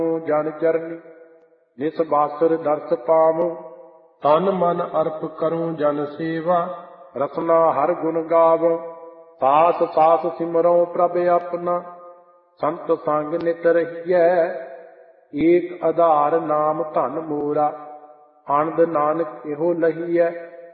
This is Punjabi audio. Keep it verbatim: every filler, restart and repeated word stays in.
ਜਨ ਚਰਨੀ ਨਿਸ ਬਾਸਰ ਦਰਸ ਪਾਵੋ। ਤਨ ਮਨ ਅਰਪ ਕਰੂੰ ਜਨ ਸੇਵਾ ਰਸਨਾ ਹਰ ਗੁਣ ਗਾਵੋ। ਸਾਸ ਸਾਸ ਸਿਮਰਉ ਪ੍ਰਭ ਆਪਣਾ ਸੰਤ ਸੰਗ ਨਿਤ ਰਹੀਐ। ਏਕ ਆਧਾਰ ਨਾਮ ਧਨ ਮੋਰਾ ਆਨੰਦ ਨਾਨਕ ਇਹੋ ਲਹੀਐ।